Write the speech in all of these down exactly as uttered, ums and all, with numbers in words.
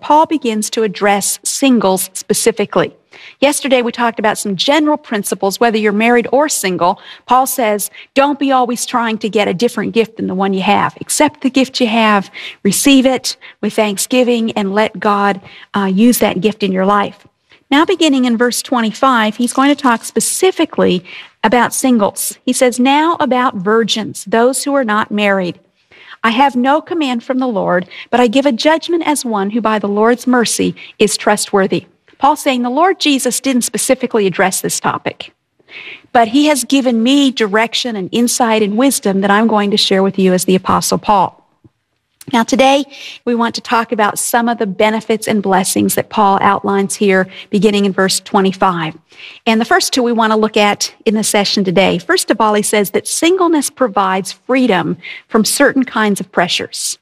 Paul begins to address singles specifically. Yesterday, we talked about some general principles, whether you're married or single. Paul says, don't be always trying to get a different gift than the one you have. Accept the gift you have, receive it with thanksgiving, and let God uh, use that gift in your life. Now, beginning in verse twenty-five, he's going to talk specifically about singles. He says, now about virgins, those who are not married. I have no command from the Lord, but I give a judgment as one who by the Lord's mercy is trustworthy. Paul's saying the Lord Jesus didn't specifically address this topic, but he has given me direction and insight and wisdom that I'm going to share with you as the Apostle Paul. Now today, we want to talk about some of the benefits and blessings that Paul outlines here, beginning in verse twenty-five. And the first two we want to look at in the session today. First of all, he says that singleness provides freedom from certain kinds of pressures.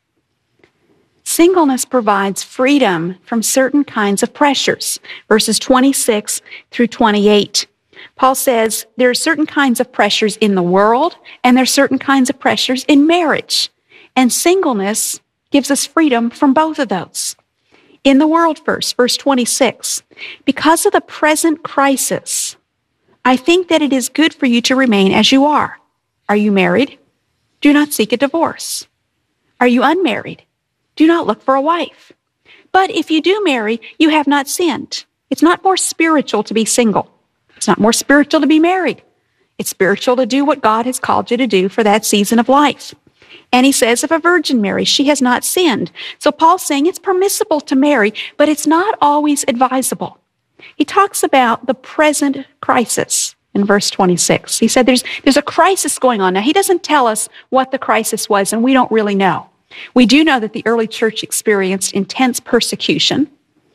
Singleness provides freedom from certain kinds of pressures. Verses twenty-six through twenty-eight. Paul says there are certain kinds of pressures in the world, and there are certain kinds of pressures in marriage. And singleness gives us freedom from both of those. In the world first, verse twenty-six, because of the present crisis, I think that it is good for you to remain as you are. Are you married? Do not seek a divorce. Are you unmarried? Do not look for a wife. But if you do marry, you have not sinned. It's not more spiritual to be single. It's not more spiritual to be married. It's spiritual to do what God has called you to do for that season of life. And he says, if a virgin marries, she has not sinned. So Paul's saying it's permissible to marry, but it's not always advisable. He talks about the present crisis in verse twenty-six. He said there's, there's a crisis going on. Now, he doesn't tell us what the crisis was, and we don't really know. We do know that the early church experienced intense persecution,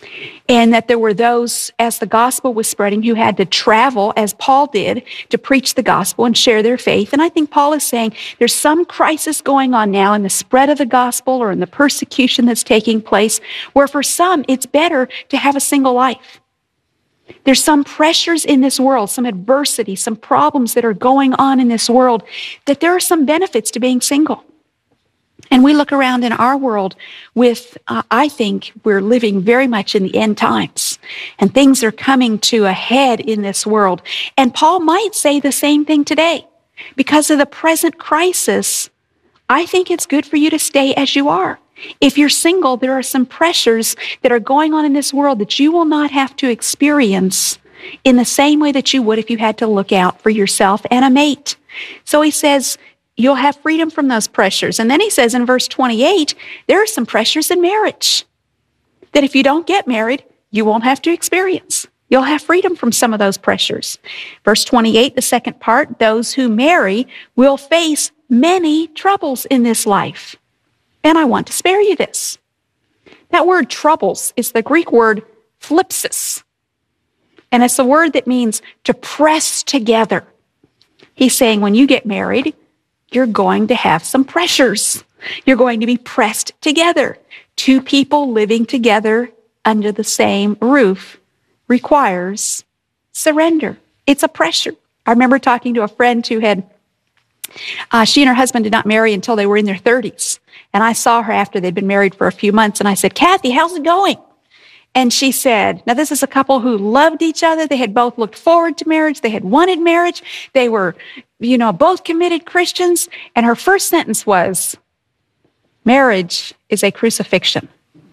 and that there were those, as the gospel was spreading, who had to travel, as Paul did, to preach the gospel and share their faith. And I think Paul is saying there's some crisis going on now in the spread of the gospel or in the persecution that's taking place, where for some it's better to have a single life. There's some pressures in this world, some adversity, some problems that are going on in this world, that there are some benefits to being single. And we look around in our world with, uh, I think we're living very much in the end times. And things are coming to a head in this world. And Paul might say the same thing today. Because of the present crisis, I think it's good for you to stay as you are. If you're single, there are some pressures that are going on in this world that you will not have to experience in the same way that you would if you had to look out for yourself and a mate. So he says, you'll have freedom from those pressures. And then he says in verse twenty-eight, there are some pressures in marriage that if you don't get married, you won't have to experience. You'll have freedom from some of those pressures. Verse twenty-eight, the second part, those who marry will face many troubles in this life. And I want to spare you this. That word troubles is the Greek word thlipsis. And it's a word that means to press together. He's saying when you get married, you're going to have some pressures. You're going to be pressed together. Two people living together under the same roof requires surrender. It's a pressure. I remember talking to a friend who had, uh, she and her husband did not marry until they were in their thirties. And I saw her after they'd been married for a few months, and I said, Kathy, how's it going? And she said, now this is a couple who loved each other. They had both looked forward to marriage. They had wanted marriage. They were, you know, both committed Christians. And her first sentence was, marriage is a crucifixion.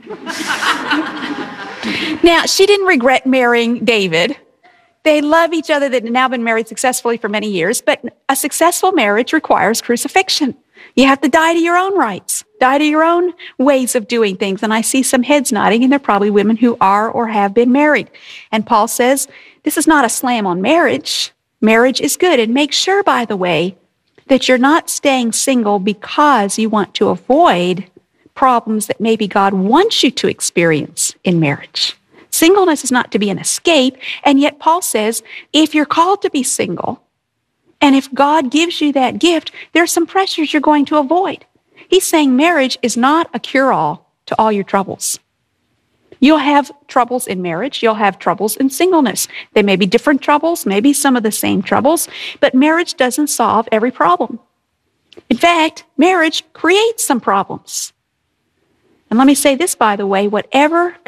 Now, she didn't regret marrying David. They love each other. They've now been married successfully for many years. But a successful marriage requires crucifixion. You have to die to your own rights, die to your own ways of doing things. And I see some heads nodding, and they're probably women who are or have been married. And Paul says, this is not a slam on marriage. Marriage is good. And make sure, by the way, that you're not staying single because you want to avoid problems that maybe God wants you to experience in marriage. Singleness is not to be an escape. And yet Paul says, if you're called to be single, and if God gives you that gift, there are some pressures you're going to avoid. He's saying marriage is not a cure-all to all your troubles. You'll have troubles in marriage. You'll have troubles in singleness. They may be different troubles, maybe some of the same troubles, but marriage doesn't solve every problem. In fact, marriage creates some problems. And let me say this, by the way, whatever